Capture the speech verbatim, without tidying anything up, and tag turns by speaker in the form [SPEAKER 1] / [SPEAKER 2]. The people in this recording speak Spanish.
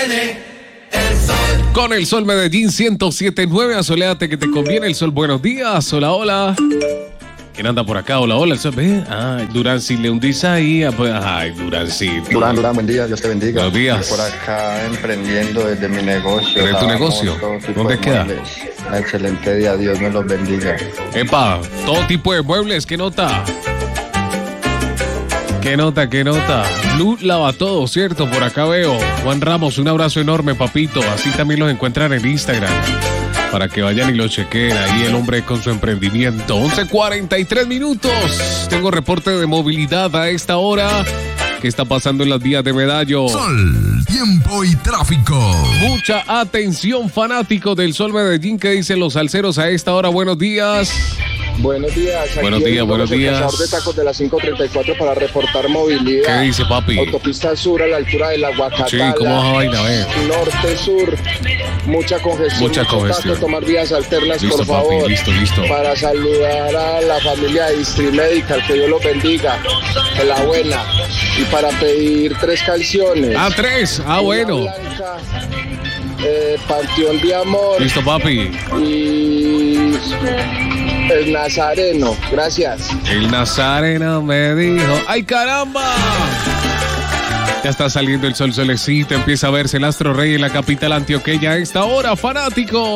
[SPEAKER 1] viene el sol.
[SPEAKER 2] Con el Sol Medellín ciento siete punto nueve, asoléate que te conviene el sol. Buenos días, hola, hola. ¿Quién anda por acá? Hola, hola, el sol. Ve, ay, Durancil, le hundís ahí. Ay, Durancil.
[SPEAKER 3] Durán, Durán, buen día, Dios te bendiga.
[SPEAKER 2] Buenos días.
[SPEAKER 3] Por acá emprendiendo desde mi negocio.
[SPEAKER 2] ¿Desde tu
[SPEAKER 3] la
[SPEAKER 2] negocio?
[SPEAKER 3] moto, tipo
[SPEAKER 2] ¿Dónde
[SPEAKER 3] de
[SPEAKER 2] queda?
[SPEAKER 3] muebles. Un excelente día, Dios me los bendiga.
[SPEAKER 2] Epa, todo tipo de muebles, ¿qué nota? ¿Qué nota, qué nota? Blue lava todo, ¿cierto? Por acá veo. Juan Ramos, un abrazo enorme, papito. Así también los encuentran en Instagram, para que vayan y lo chequen. Ahí el hombre con su emprendimiento. once cuarenta y tres minutos. Tengo reporte de movilidad a esta hora. ¿Qué está pasando en las vías de Medallo?
[SPEAKER 4] Sol, tiempo y tráfico.
[SPEAKER 2] Mucha atención, fanáticos del Sol Medellín. ¿Qué dicen los salseros a esta hora? Buenos días.
[SPEAKER 5] Buenos días. Aquí
[SPEAKER 2] Buenos días,
[SPEAKER 5] el
[SPEAKER 2] buenos días.
[SPEAKER 5] cazador de tacos de la cinco treinta y cuatro para reportar movilidad.
[SPEAKER 2] ¿Qué dice, papi?
[SPEAKER 5] Autopista sur a la altura de la Guacatala.
[SPEAKER 2] Sí, ¿cómo va esa vaina? A ver.
[SPEAKER 5] Norte-sur. Mucha congestión.
[SPEAKER 2] Mucha
[SPEAKER 5] mucho
[SPEAKER 2] congestión.
[SPEAKER 5] tacto, tomar vías alternas,
[SPEAKER 2] Listo,
[SPEAKER 5] por
[SPEAKER 2] papi,
[SPEAKER 5] favor.
[SPEAKER 2] listo, listo.
[SPEAKER 5] Para saludar a la familia de Distri Medical, que Dios los bendiga. Que la buena. Y para pedir tres canciones.
[SPEAKER 2] Ah, tres. Ah,
[SPEAKER 5] Una
[SPEAKER 2] bueno.
[SPEAKER 5] Blanca, eh, Panteón de Amor.
[SPEAKER 2] Listo, papi.
[SPEAKER 5] Y el Nazareno, gracias.
[SPEAKER 2] El Nazareno me dijo, ¡ay, caramba! Ya está saliendo el sol solecito, empieza a verse el astro rey en la capital antioqueña a esta hora, fanático.